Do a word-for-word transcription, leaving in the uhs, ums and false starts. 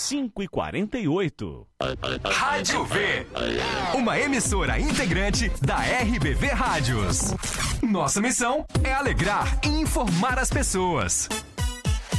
cinco e quarenta e oito. Rádio V, uma emissora integrante da R B V Rádios. Nossa missão é alegrar e informar as pessoas.